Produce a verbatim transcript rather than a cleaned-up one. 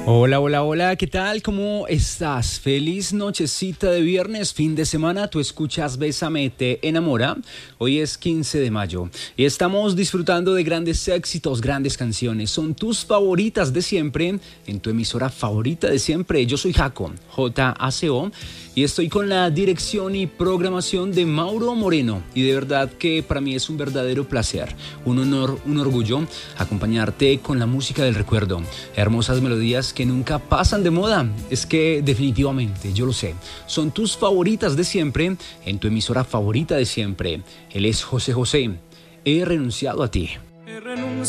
Hola, hola, hola, ¿qué tal? ¿Cómo estás? Feliz nochecita de viernes, fin de semana. Tú escuchas Bésame, te enamora. Hoy es quince de mayo y estamos disfrutando de grandes éxitos, grandes canciones. Son tus favoritas de siempre en tu emisora favorita de siempre. Yo soy Jaco, J A C O, y estoy con la dirección y programación de Mauro Moreno. Y de verdad que para mí es un verdadero placer, un honor, un orgullo acompañarte con la música del recuerdo. Hermosas melodías que nunca pasan de moda. Es que definitivamente, yo lo sé, son tus favoritas de siempre en tu emisora favorita de siempre. Él es José José. He renunciado a ti.